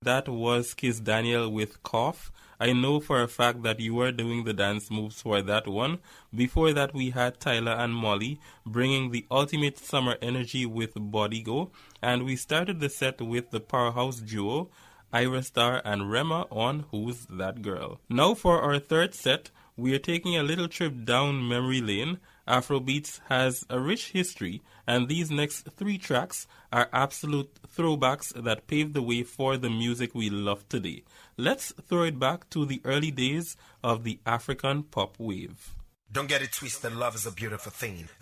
That was Kiss Daniel with Cough. I know for a fact that you were doing the dance moves for that one. Before that, we had Tyler and Molly bringing the ultimate summer energy with Body Go. And we started the set with the powerhouse duo, Ira Star and Rema on Who's That Girl. Now for our third set, we are taking a little trip down memory lane. Afrobeats has a rich history, and these next three tracks are absolute throwbacks that paved the way for the music we love today. Let's throw it back to the early days of the African pop wave. Don't get it twisted, love is a beautiful thing.